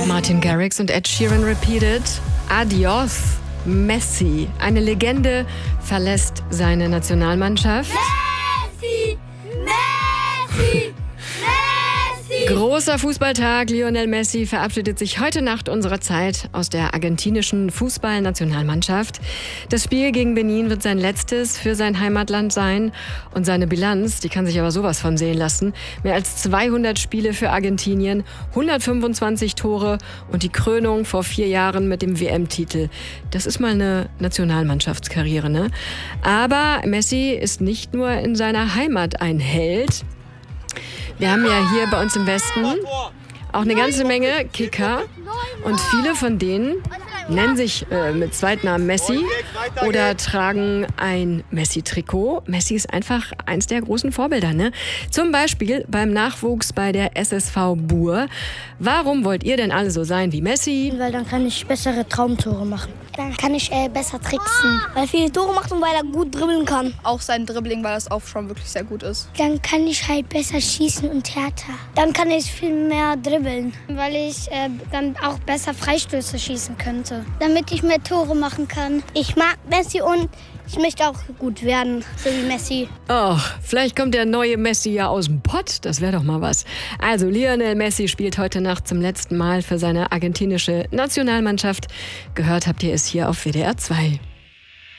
Martin Garrix und Ed Sheeran repeated Adios, Messi. Eine Legende verlässt seine Nationalmannschaft. Messi! Messi! Messi! Großer Fußballtag. Lionel Messi verabschiedet sich heute Nacht unserer Zeit aus der argentinischen Fußballnationalmannschaft. Das Spiel gegen Benin wird sein letztes für sein Heimatland sein. Und seine Bilanz, die kann sich aber sowas von sehen lassen. Mehr als 200 Spiele für Argentinien, 125 Tore und die Krönung vor 4 Jahren mit dem WM-Titel. Das ist mal eine Nationalmannschaftskarriere, ne? Aber Messi ist nicht nur in seiner Heimat ein Held. Wir haben ja hier bei uns im Westen auch eine ganze Menge Kicker und viele von denen nennen sich mit Zweitnamen Messi oder tragen ein Messi-Trikot. Messi ist einfach eins der großen Vorbilder, ne? Zum Beispiel beim Nachwuchs bei der SSV Buhr. Warum wollt ihr denn alle so sein wie Messi? Weil dann kann ich bessere Traumtore machen. Dann kann ich besser tricksen. Weil er viele Tore macht und weil er gut dribbeln kann. Auch sein Dribbling, weil das auch schon wirklich sehr gut ist. Dann kann ich halt besser schießen und härter. Dann kann ich viel mehr dribbeln. Weil ich dann auch besser Freistöße schießen könnte. Damit ich mehr Tore machen kann. Ich mag Messi und ich möchte auch gut werden, so wie Messi. Oh, vielleicht kommt der neue Messi ja aus dem Pott. Das wäre doch mal was. Also Lionel Messi spielt heute Nacht zum letzten Mal für seine argentinische Nationalmannschaft. Gehört habt ihr es hier auf WDR 2.